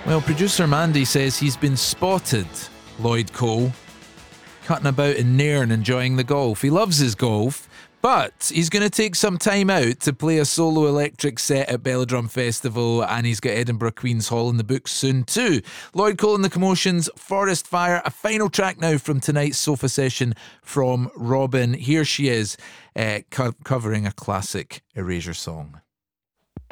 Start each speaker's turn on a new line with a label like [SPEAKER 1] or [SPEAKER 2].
[SPEAKER 1] Well, producer Mandy says he's been spotted, Lloyd Cole, cutting about in Nairn enjoying the golf. He loves his golf, but he's going to take some time out to play a solo electric set at Belladrum Festival, and he's got Edinburgh Queen's Hall in the books soon too. Lloyd Cole and the Commotions, Forest Fire, a final track now from tonight's Sofa Session from Robin. Here she is, covering a classic Erasure song.